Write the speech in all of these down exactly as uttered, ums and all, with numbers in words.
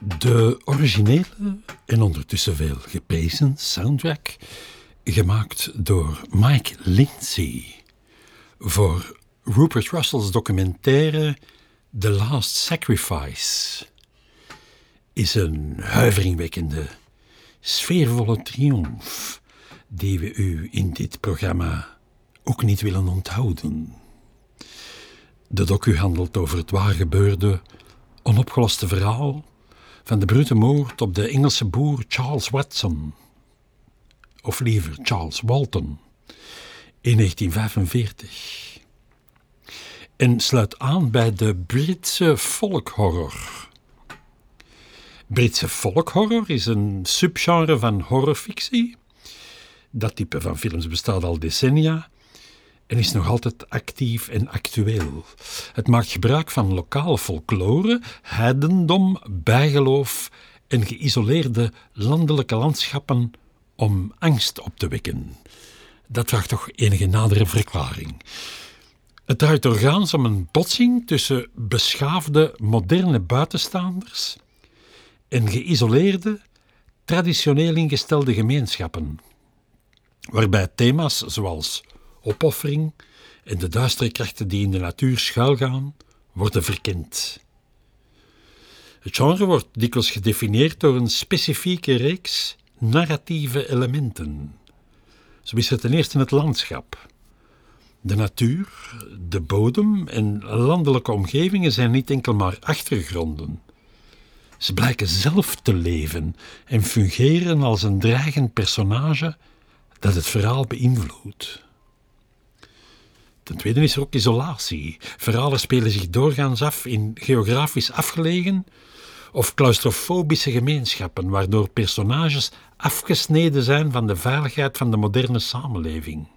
De originele en ondertussen veel geprezen soundtrack, gemaakt door Mike Lindsay voor Rupert Russell's documentaire The Last Sacrifice, is een huiveringwekkende, sfeervolle triomf die we u in dit programma ook niet willen onthouden. De docu handelt over het waargebeurde, onopgeloste verhaal van de brute moord op de Engelse boer Charles Watson, of liever Charles Walton, in negentien vijfenveertig. En sluit aan bij de Britse folkhorror. Britse folkhorror is een subgenre van horrorfictie. Dat type van films bestaat al decennia en is nog altijd actief en actueel. Het maakt gebruik van lokale folklore, heidendom, bijgeloof en geïsoleerde landelijke landschappen om angst op te wekken. Dat vraagt toch enige nadere verklaring. Het draait doorgaans om een botsing tussen beschaafde, moderne buitenstaanders en geïsoleerde, traditioneel ingestelde gemeenschappen, waarbij thema's zoals opoffering en de duistere krachten die in de natuur schuilgaan, worden verkend. Het genre wordt dikwijls gedefinieerd door een specifieke reeks narratieve elementen. Zo is er ten eerste het landschap. De natuur, de bodem en landelijke omgevingen zijn niet enkel maar achtergronden. Ze blijken zelf te leven en fungeren als een dreigend personage dat het verhaal beïnvloedt. Ten tweede is er ook isolatie. Verhalen spelen zich doorgaans af in geografisch afgelegen of claustrofobische gemeenschappen, waardoor personages afgesneden zijn van de veiligheid van de moderne samenleving.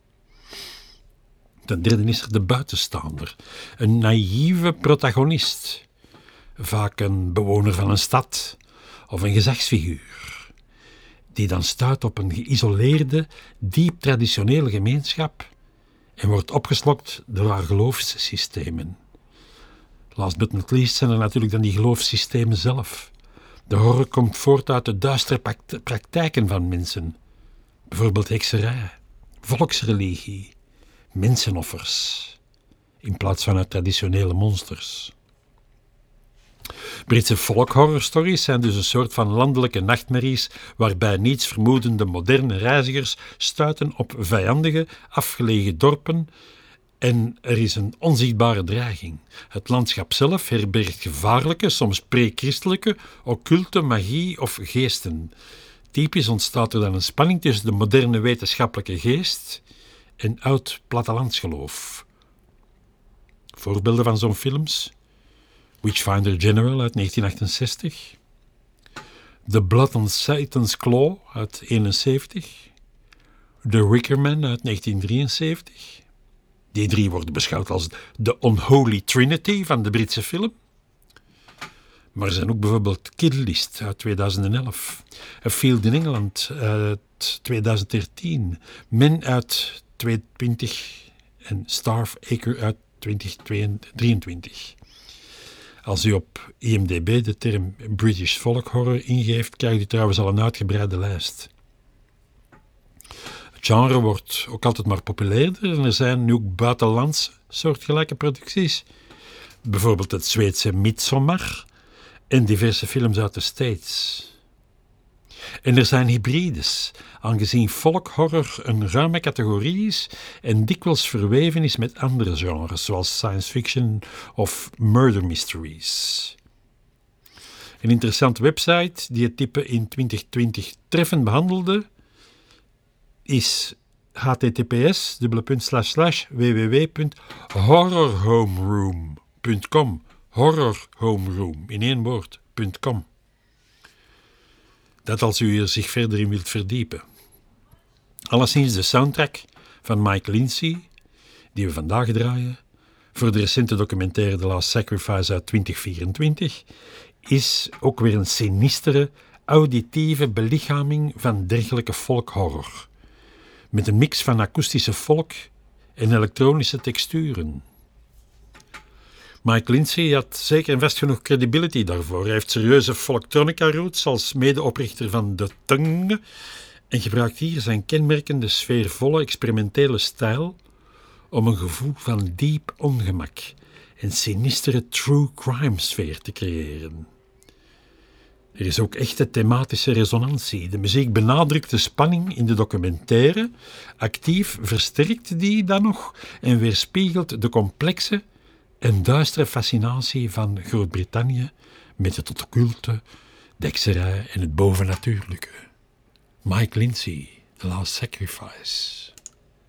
Ten derde is er de buitenstaander, een naïeve protagonist, vaak een bewoner van een stad of een gezagsfiguur, die dan stuit op een geïsoleerde, diep traditionele gemeenschap en wordt opgeslokt door haar geloofssystemen. Last but not least zijn er natuurlijk dan die geloofssystemen zelf. De horror komt voort uit de duistere praktijken van mensen, bijvoorbeeld hekserij, volksreligie, mensenoffers, in plaats van uit traditionele monsters. Britse folkhorrorstories zijn dus een soort van landelijke nachtmerries waarbij nietsvermoedende moderne reizigers stuiten op vijandige, afgelegen dorpen en er is een onzichtbare dreiging. Het landschap zelf herbergt gevaarlijke, soms pre-christelijke, occulte magie of geesten. Typisch ontstaat er dan een spanning tussen de moderne wetenschappelijke geest en oud plattelandsgeloof. Voorbeelden van zo'n films: Witchfinder General uit negentien achtenzestig, The Blood on Satan's Claw uit eenenzeventig, The Wicker Man uit negentien drieënzeventig. Die drie worden beschouwd als de Unholy Trinity van de Britse film. Maar er zijn ook bijvoorbeeld Kill List uit tweeduizend elf, A Field in England uit tweeduizend dertien, Men uit tweeduizend twintig en Starve Acre uit twintig drieëntwintig. Als u op I M D B de term British Folk Horror ingeeft, krijgt u trouwens al een uitgebreide lijst. Het genre wordt ook altijd maar populairder en er zijn nu ook buitenlands soortgelijke producties. Bijvoorbeeld het Zweedse Midsommar en diverse films uit de States. En er zijn hybrides, aangezien folkhorror een ruime categorie is en dikwijls verweven is met andere genres, zoals science fiction of murder mysteries. Een interessante website die het type in twintig twintig treffend behandelde is h t t p s w w w punt horrorhomeroom punt com. Horrorhomeroom in één woord, .com. Dat als u er zich verder in wilt verdiepen. Alleszins de soundtrack van Mike Lindsay, die we vandaag draaien, voor de recente documentaire The Last Sacrifice uit twintig vierentwintig, is ook weer een sinistere, auditieve belichaming van dergelijke folkhorror, met een mix van akoestische folk en elektronische texturen. Mike Lindsay had zeker en vast genoeg credibility daarvoor. Hij heeft serieuze folktronica-roots als medeoprichter van The Tongue en gebruikt hier zijn kenmerkende sfeervolle experimentele stijl om een gevoel van diep ongemak en sinistere true crime sfeer te creëren. Er is ook echte thematische resonantie. De muziek benadrukt de spanning in de documentaire, actief versterkt die dan nog en weerspiegelt de complexe en duistere fascinatie van Groot-Brittannië met het occulte, de hekserij en het bovennatuurlijke. Mike Lindsay, The Last Sacrifice.